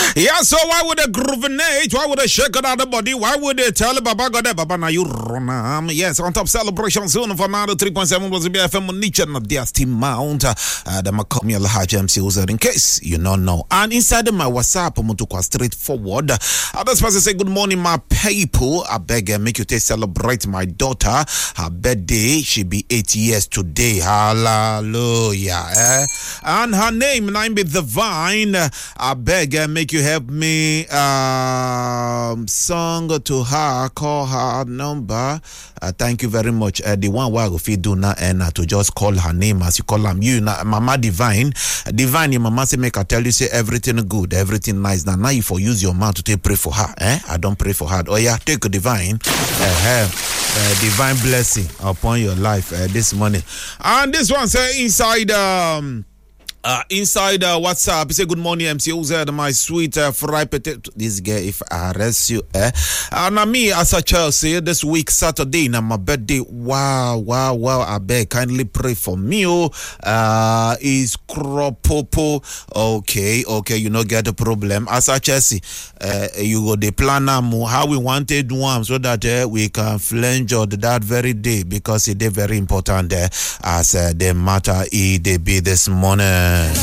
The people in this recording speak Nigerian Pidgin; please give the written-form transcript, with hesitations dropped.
Yeah, so why would they grooveinate? Why would they shake it out the body? Why would they tell Baba God that Baba now you run? Yes, on top celebration soon for now 3.7 was BFM on Nietzsche and the Steam Mount. The Macomi Alhaji MC Uzer in case you don't know. And inside my WhatsApp, I'm to go straight forward. This person say good morning, my people. I beg make you take celebrate my daughter. Her birthday, she be 8 years today. Hallelujah. And her name be Divine. I beg make you help me song to her, call her number. Thank you very much. The one where I feed do now and to just call her name as you call her. You Mama Divine. Divine, your mama say make I tell you say everything good, everything nice. Now you for use your mouth to take pray for her. I don't pray for her. Oh yeah, take a divine. Divine blessing upon your life this morning. And this one say inside WhatsApp, he say good morning MC Uzer, my sweet fried potato. This girl, if I arrest you, and me as a child say this week Saturday na my birthday. Wow, I beg kindly pray for me. Is Kropopo okay? You know get the problem. As a Chelsea, you go the plan how we wanted one so that we can flange that very day because it is very important as the matter they be this morning.